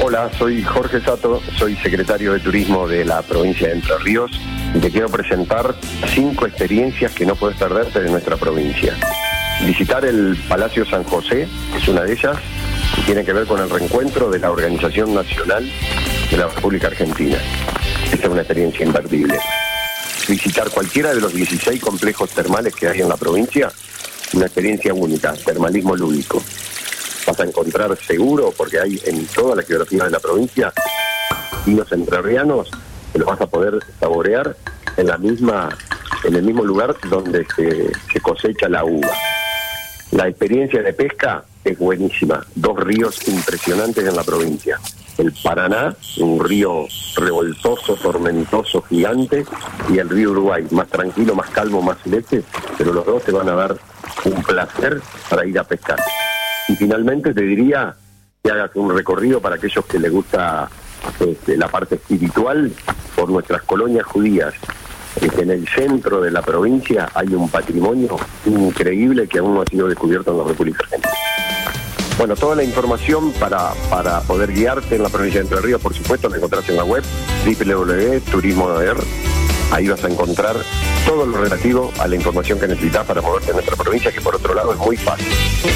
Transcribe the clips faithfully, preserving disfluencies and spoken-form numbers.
Hola, soy Jorge Sato, soy secretario de Turismo de la provincia de Entre Ríos y te quiero presentar cinco experiencias que no puedes perderte de nuestra provincia. Visitar el Palacio San José es una de ellas y tiene que ver con el reencuentro de la Organización Nacional de la República Argentina. Esta es una experiencia imperdible. Visitar cualquiera de los dieciséis complejos termales que hay en la provincia, una experiencia única, termalismo lúdico. Vas a encontrar seguro, porque hay en toda la geografía de la provincia, vinos entrerrianos que los vas a poder saborear en la misma, en el mismo lugar donde se, se cosecha la uva. La experiencia de pesca es buenísima. Dos ríos impresionantes en la provincia. El Paraná, un río revoltoso, tormentoso, gigante, y el río Uruguay, más tranquilo, más calmo, más celeste, pero los dos te van a dar un placer para ir a pescar. Y finalmente te diría que hagas un recorrido para aquellos que les gusta este, la parte espiritual por nuestras colonias judías. Este, en el centro de la provincia hay un patrimonio increíble que aún no ha sido descubierto en la República Argentina. Bueno, toda la información para, para poder guiarte en la provincia de Entre Ríos, por supuesto, la encontrás en la web doble u doble u doble u punto turismo de er. Ahí vas a encontrar todo lo relativo a la información que necesitas para moverte en nuestra provincia, que por otro lado es muy fácil.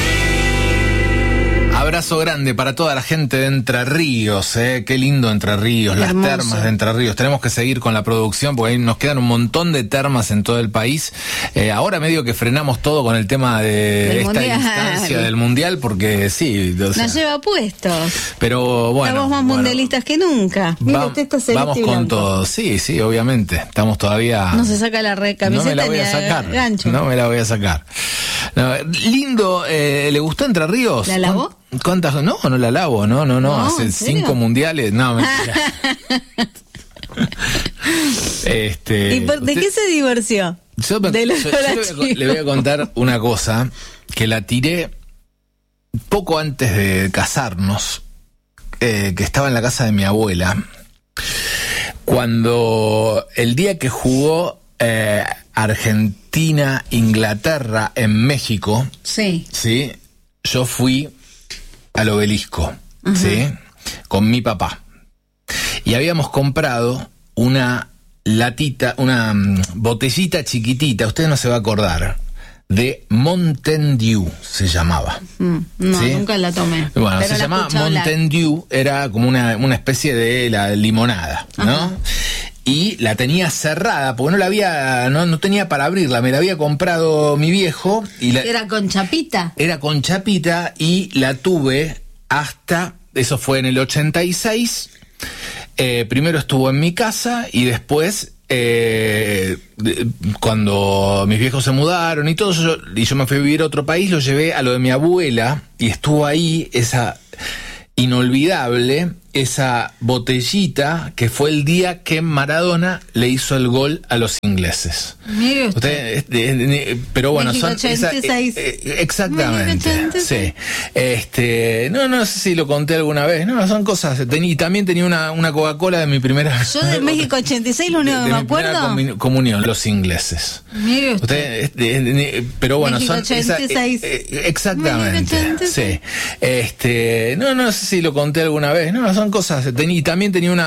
Abrazo grande para toda la gente de Entre Ríos, ¿eh? Qué lindo Entre Ríos, las Hermoso. termas de Entre Ríos. Tenemos que seguir con la producción porque ahí nos quedan un montón de termas en todo el país. Eh, ahora medio que frenamos todo con el tema de Del esta mundial. instancia del mundial porque sí. O sea, Nos lleva puestos. pero bueno. Estamos más bueno, mundialistas que nunca. Mira, va- usted está celeste vamos y con blanco. todo. Sí, sí, obviamente. Estamos todavía. No se saca la re No me camiseta la voy ni a a sacar. gancho. No me la voy a sacar. No, lindo, eh, ¿le gustó Entre Ríos? ¿La lavó? ¿Cuántas? No, no la lavo, no, no, no. No, Hace ¿en serio? cinco mundiales. No, mentira. este, ¿Y por, de usted- qué se divorció? Yo, me- De los yo- yo le, voy a, chicos. le voy a contar una cosa que la tiré poco antes de casarnos, eh, que estaba en la casa de mi abuela, cuando el día que jugó eh, Argentina-Inglaterra en México, Sí. ¿sí? Yo fui al obelisco, ¿sí? Con mi papá. Y habíamos comprado una latita, una mm, botellita chiquitita, usted no se va a acordar, de Mountain Dew se llamaba. Mm, no, ¿Sí? nunca la tomé. Bueno, Pero se la llamaba escuché hablar. Mountain Dew, era como una, una especie de la limonada, ¿no? Ajá. Y la tenía cerrada, porque no la había, no, no tenía para abrirla, me la había comprado mi viejo y la, ¿Era con chapita? era con chapita y la tuve hasta, eso fue en el ochenta y seis, eh, primero estuvo en mi casa y después, eh, de- cuando mis viejos se mudaron y todo, yo, y yo me fui a vivir a otro país, lo llevé a lo de mi abuela y estuvo ahí esa inolvidable, esa botellita que fue el día que Maradona le hizo el gol a los ingleses. Mire usted. Usted, este, eh, pero bueno, México son esa- ochenta y seis. eh, eh, exactamente. México ochenta y seis. Sí. Este, no, no sé si lo conté alguna vez. No, son cosas. Ten- y también tenía una, una Coca-Cola de mi primera. Yo de México ochenta y seis lo único de, que de me mi primera acuerdo. comu- comunión, los ingleses. Mire usted. Usted, este, eh, pero bueno, México son esa- ochenta y seis. eh, eh, exactamente. México ochenta y seis. Sí. Este, no, no sé si lo conté alguna vez. No, son cosas. Ten- y también tenía una